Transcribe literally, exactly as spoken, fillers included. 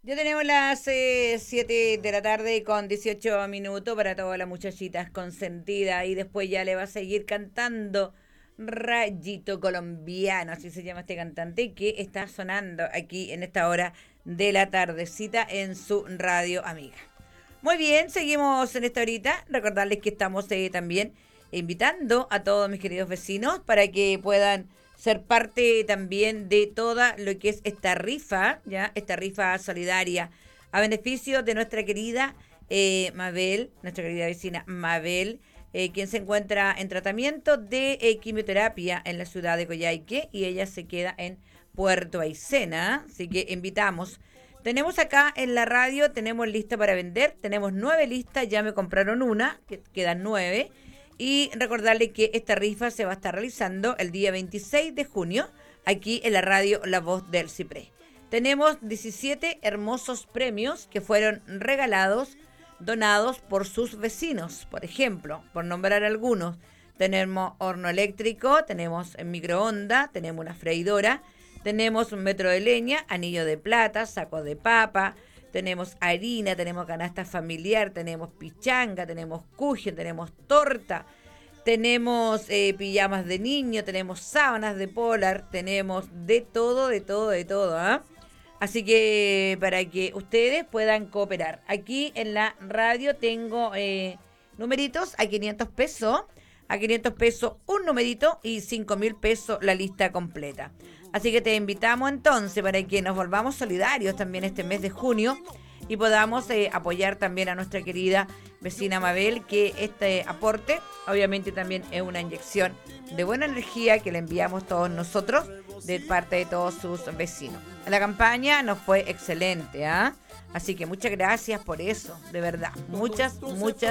Ya tenemos las eh, siete de la tarde con dieciocho minutos para todas las muchachitas consentidas y después ya le va a seguir cantando Rayito Colombiano, así se llama este cantante que está sonando aquí en esta hora de la tardecita en su radio amiga. Muy bien, seguimos en esta horita. Recordarles que estamos eh, también invitando a todos mis queridos vecinos para que puedan ser parte también de toda lo que es esta rifa, ya esta rifa solidaria a beneficio de nuestra querida eh, Mabel, nuestra querida vecina Mabel, eh, quien se encuentra en tratamiento de eh, quimioterapia en la ciudad de Coyhaique y ella se queda en Puerto Aysena, así que invitamos. Tenemos acá en la radio, tenemos lista para vender, tenemos nueve listas, ya me compraron una, que quedan nueve. Y recordarle que esta rifa se va a estar realizando el día veintiséis de junio, aquí en la radio La Voz del Ciprés. Tenemos diecisiete hermosos premios que fueron regalados, donados por sus vecinos. Por ejemplo, por nombrar algunos, tenemos horno eléctrico, tenemos microondas, tenemos una freidora, tenemos un metro de leña, anillo de plata, saco de papa, tenemos harina, tenemos canasta familiar, tenemos pichanga, tenemos kuchen, tenemos torta, tenemos eh, pijamas de niño, tenemos sábanas de polar, tenemos de todo, de todo, de todo, ¿ah? ¿eh? Así que para que ustedes puedan cooperar. Aquí en la radio tengo eh, numeritos a quinientos pesos, a quinientos pesos un numerito y cinco mil pesos la lista completa. Así que te invitamos entonces para que nos volvamos solidarios también este mes de junio y podamos eh, apoyar también a nuestra querida vecina Mabel, que este aporte obviamente también es una inyección de buena energía que le enviamos todos nosotros de parte de todos sus vecinos. La campaña nos fue excelente, ¿ah? ¿eh? Así que muchas gracias por eso, de verdad. Muchas, muchas